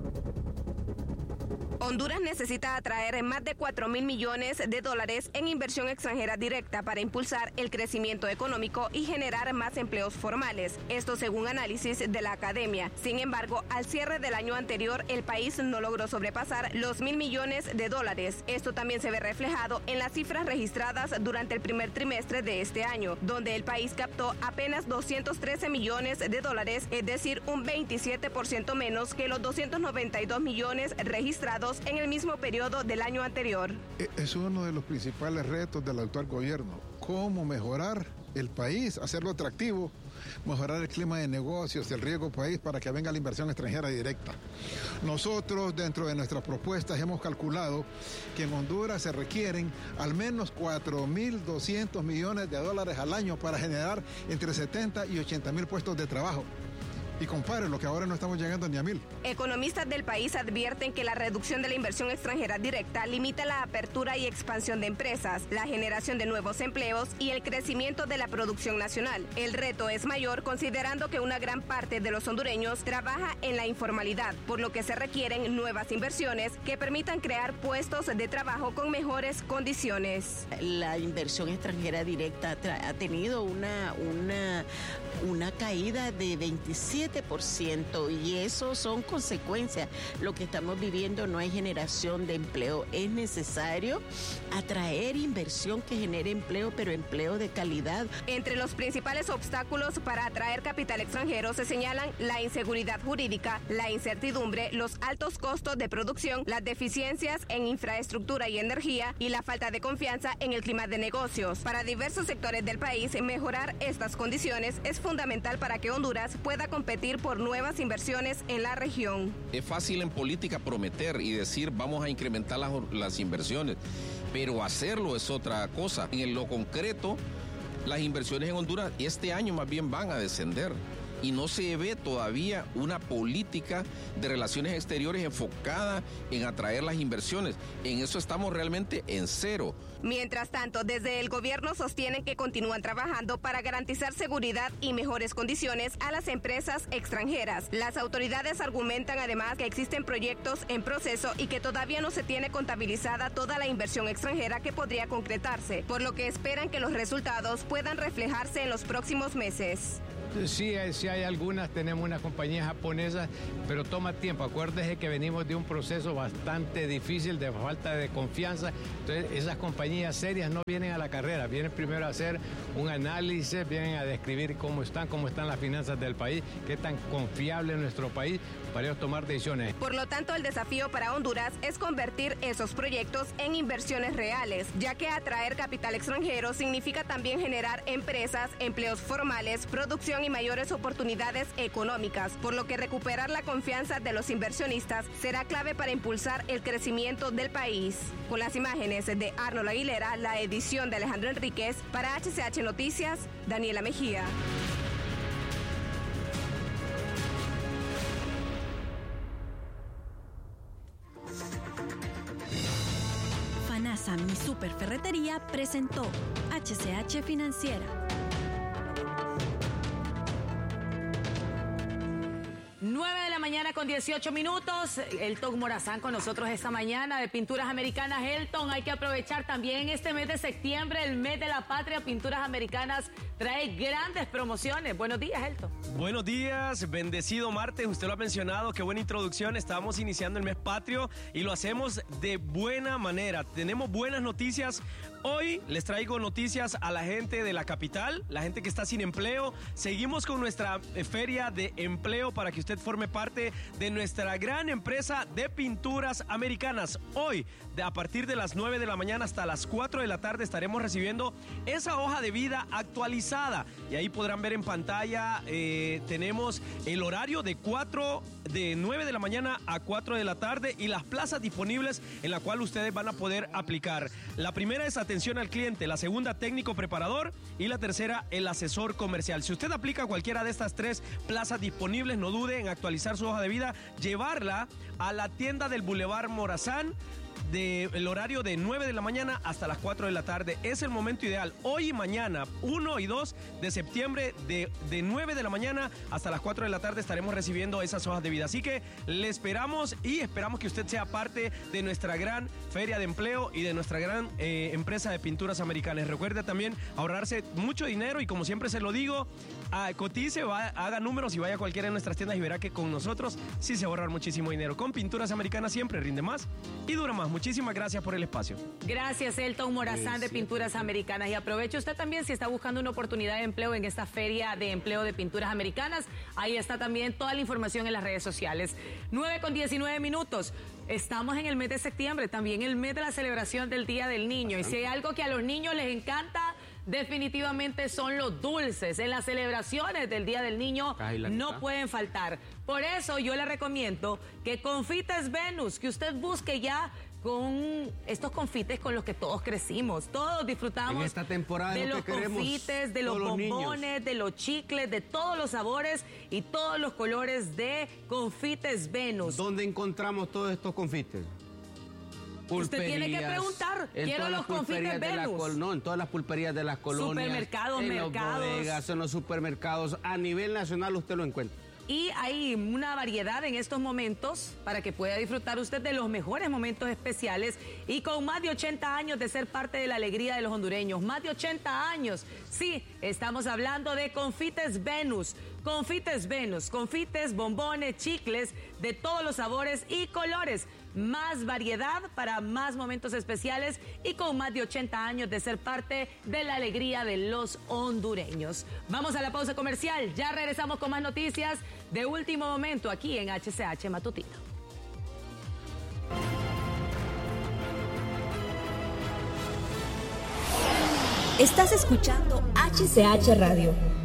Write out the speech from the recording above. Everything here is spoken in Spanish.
Honduras necesita atraer más de 4.000 millones de dólares en inversión extranjera directa para impulsar el crecimiento económico y generar más empleos formales. Esto según análisis de la academia. Sin embargo, al cierre del año anterior, el país no logró sobrepasar los 1.000 millones de dólares. Esto también se ve reflejado en las cifras registradas durante el primer trimestre de este año, donde el país captó apenas 213 millones de dólares, es decir, un 27% menos que los 292 millones registrados en el mismo periodo del año anterior. Es uno de los principales retos del actual gobierno. ¿Cómo mejorar el país, hacerlo atractivo, mejorar el clima de negocios, el riesgo país para que venga la inversión extranjera directa? Nosotros, dentro de nuestras propuestas, hemos calculado que en Honduras se requieren al menos 4.200 millones de dólares al año para generar entre 70 y 80 mil puestos de trabajo. Y compare lo que ahora no estamos llegando ni a 1.000. Economistas del país advierten que la reducción de la inversión extranjera directa limita la apertura y expansión de empresas, la generación de nuevos empleos y el crecimiento de la producción nacional. El reto es mayor considerando que una gran parte de los hondureños trabaja en la informalidad, por lo que se requieren nuevas inversiones que permitan crear puestos de trabajo con mejores condiciones. La inversión extranjera directa ha tenido una caída de 27%, y eso son consecuencias. Lo que estamos viviendo, no hay generación de empleo. Es necesario atraer inversión que genere empleo, pero empleo de calidad. Entre los principales obstáculos para atraer capital extranjero se señalan la inseguridad jurídica, la incertidumbre, los altos costos de producción, las deficiencias en infraestructura y energía y la falta de confianza en el clima de negocios. Para diversos sectores del país, mejorar estas condiciones es fundamental para que Honduras pueda competir por nuevas inversiones en la región. Es fácil en política prometer y decir vamos a incrementar las inversiones, pero hacerlo es otra cosa. En lo concreto, las inversiones en Honduras este año más bien van a descender y no se ve todavía una política de relaciones exteriores enfocada en atraer las inversiones. En eso estamos realmente en cero. Mientras tanto, desde el gobierno sostienen que continúan trabajando para garantizar seguridad y mejores condiciones a las empresas extranjeras. Las autoridades argumentan además que existen proyectos en proceso y que todavía no se tiene contabilizada toda la inversión extranjera que podría concretarse, por lo que esperan que los resultados puedan reflejarse en los próximos meses. Sí hay algunas, tenemos una compañía japonesa, pero toma tiempo. Acuérdese que venimos de un proceso bastante difícil de falta de confianza. Entonces, esas compañías serias no vienen a la carrera, vienen primero a hacer un análisis, vienen a describir cómo están las finanzas del país, qué tan confiable es nuestro país para ellos tomar decisiones. Por lo tanto, el desafío para Honduras es convertir esos proyectos en inversiones reales, ya que atraer capital extranjero significa también generar empresas, empleos formales, producción y mayores oportunidades económicas, por lo que recuperar la confianza de los inversionistas será clave para impulsar el crecimiento del país. Con las imágenes de Arnold Aguilera, la edición de Alejandro Enríquez, para HCH Noticias, Daniela Mejía. FANASA Mi Super Ferretería presentó HCH Financiera. 9 de la mañana con 18 minutos. Elton Morazán con nosotros esta mañana de Pinturas Americanas. Elton, hay que aprovechar también este mes de septiembre, el mes de la patria. Pinturas Americanas trae grandes promociones. Buenos días, Elton. Buenos días, bendecido martes. Usted lo ha mencionado, qué buena introducción. Estamos iniciando el mes patrio y lo hacemos de buena manera. Tenemos buenas noticias. Hoy les traigo noticias a la gente de la capital, la gente que está sin empleo. Seguimos con nuestra feria de empleo para que usted forme parte de nuestra gran empresa de Pinturas Americanas. Hoy, a partir de las 9 de la mañana hasta las 4 de la tarde, estaremos recibiendo esa hoja de vida actualizada. Y ahí podrán ver en pantalla, tenemos el horario de 9 de la mañana a 4 de la tarde y las plazas disponibles en la cual ustedes van a poder aplicar. La primera es atención al cliente, la segunda técnico preparador y la tercera el asesor comercial. Si usted aplica cualquiera de estas tres plazas disponibles, no dude en actualizar su hoja de vida, llevarla a la tienda del Boulevard Morazán, el horario de 9 de la mañana hasta las 4 de la tarde. Es el momento ideal. Hoy y mañana, 1 y 2 de septiembre, de 9 de la mañana hasta las 4 de la tarde estaremos recibiendo esas hojas de vida. Así que le esperamos y esperamos que usted sea parte de nuestra gran feria de empleo y de nuestra gran empresa de pinturas americanas. Recuerde también ahorrarse mucho dinero y, como siempre se lo digo, cotice, haga números y vaya a cualquiera de nuestras tiendas y verá que con nosotros sí se va a ahorrar muchísimo dinero. Con Pinturas Americanas siempre rinde más y dura más. Muchísimas gracias por el espacio. Gracias, Elton Morazán de Pinturas Americanas. Y aproveche usted también si está buscando una oportunidad de empleo en esta feria de empleo de Pinturas Americanas. Ahí está también toda la información en las redes sociales. 9:19. Estamos en el mes de septiembre, también el mes de la celebración del Día del Niño. Y si hay algo que a los niños les encanta, definitivamente son los dulces. En las celebraciones del Día del Niño no pueden faltar. Por eso yo le recomiendo que Confites Venus, que usted busque ya con estos confites con los que todos crecimos. Todos disfrutamos en esta temporada de los confites, de los bombones, de los chicles, de todos los sabores y todos los colores de Confites Venus. ¿Dónde encontramos todos estos confites? Usted tiene que preguntar, quiero los confites Venus. En todas las pulperías de las colonias, supermercados, en mercados, los bodegas, en los supermercados, a nivel nacional usted lo encuentra. Y hay una variedad en estos momentos para que pueda disfrutar usted de los mejores momentos especiales y con más de 80 años de ser parte de la alegría de los hondureños. Más de 80 años. Sí, estamos hablando de Confites Venus. Confites Venus, confites, bombones, chicles de todos los sabores y colores. Más variedad para más momentos especiales y con más de 80 años de ser parte de la alegría de los hondureños. Vamos a la pausa comercial. Ya regresamos con más noticias de último momento aquí en HCH Matutino. Estás escuchando HCH Radio,